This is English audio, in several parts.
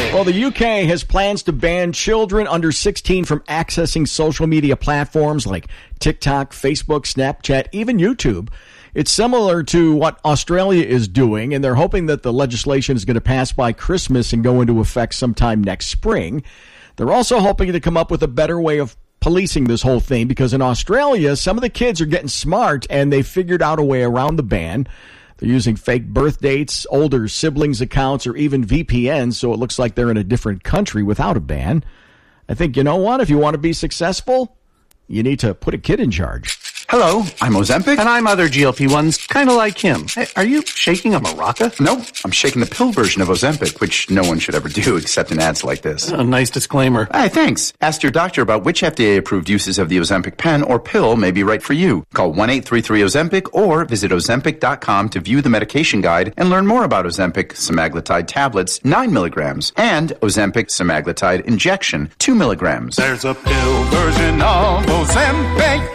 Well, the UK has plans to ban children under 16 from accessing social media platforms like TikTok, Facebook, Snapchat, even YouTube. It's similar to what Australia is doing, and they're hoping that the legislation is going to pass by Christmas and go into effect sometime next spring. They're also hoping to come up with a better way of policing this whole thing, because in Australia, some of the kids are getting smart and they figured out a way around the ban. They're using fake birth dates, older siblings' accounts, or even VPNs, so it looks like they're in a different country without a ban. I think, you know what? If you want to be successful, you need to put a kid in charge. Hello, I'm Ozempic. And I'm other GLP-1s, kind of like him. Hey, are you shaking a maraca? Nope, I'm shaking the pill version of Ozempic, which no one should ever do except in ads like this. A nice disclaimer. Hey, thanks. Ask your doctor about which FDA-approved uses of the Ozempic pen or pill may be right for you. Call 1-833-OZEMPIC or visit Ozempic.com to view the medication guide and learn more about Ozempic semaglutide tablets, 9 milligrams, and Ozempic semaglutide injection, 2 milligrams. There's a pill version of Ozempic.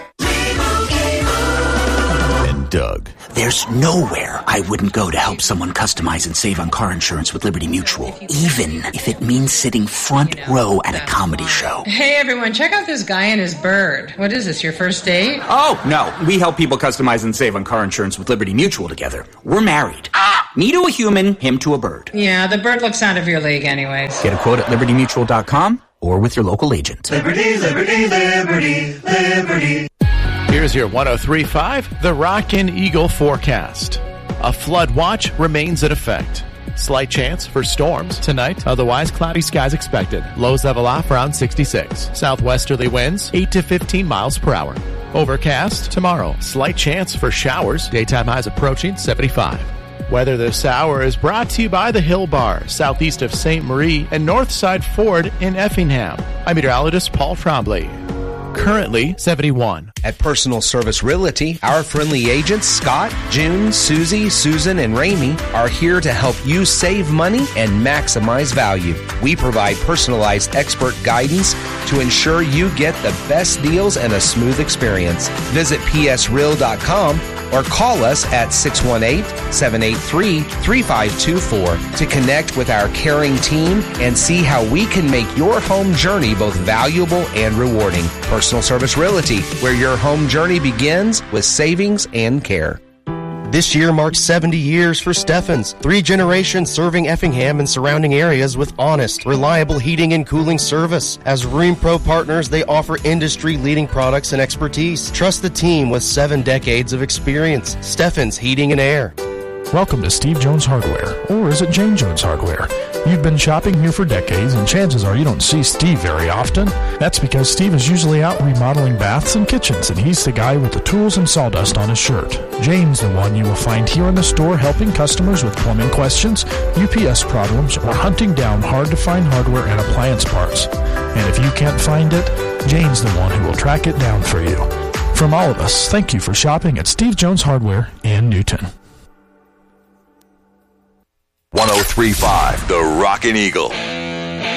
Doug. There's nowhere I wouldn't go to help someone customize and save on car insurance with Liberty Mutual, even if it means sitting front row at a comedy show. Hey everyone, check out this guy and his bird. What is this, your first date? Oh, no. We help people customize and save on car insurance with Liberty Mutual together. We're married. Me to a human, him to a bird. Yeah, the bird looks out of your league anyways. Get a quote at libertymutual.com or with your local agent. Liberty, liberty, liberty, liberty. Here's your 103.5, the Rockin' Eagle forecast. A flood watch remains in effect. Slight chance for storms tonight. Otherwise, cloudy skies expected. Lows level off around 66. Southwesterly winds 8 to 15 miles per hour. Overcast tomorrow. Slight chance for showers. Daytime highs approaching 75. Weather this hour is brought to you by the Hill Bar, southeast of St. Marie and Northside Ford in Effingham. I'm meteorologist Paul Trombley. Currently 71. At Personal Service Realty, our friendly agents Scott, June, Susie, Susan, and Ramey are here to help you save money and maximize value. We provide personalized expert guidance to ensure you get the best deals and a smooth experience. Visit psreal.com or call us at 618-783-3524 to connect with our caring team and see how we can make your home journey both valuable and rewarding. Personal Service Realty, where your home journey begins with savings and care. This year marks 70 years for Steffens, 3 generations serving Effingham and surrounding areas with honest, reliable heating and cooling service. As Rheem Pro partners, they offer industry-leading products and expertise. Trust the team with 7 decades of experience. Steffens Heating and Air. Welcome to Steve Jones Hardware, or is it Jane Jones Hardware? You've been shopping here for decades, and chances are you don't see Steve very often. That's because Steve is usually out remodeling baths and kitchens, and he's the guy with the tools and sawdust on his shirt. Jane's the one you will find here in the store helping customers with plumbing questions, UPS problems, or hunting down hard-to-find hardware and appliance parts. And if you can't find it, Jane's the one who will track it down for you. From all of us, thank you for shopping at Steve Jones Hardware in Newton. 103.5, the Rockin' Eagle.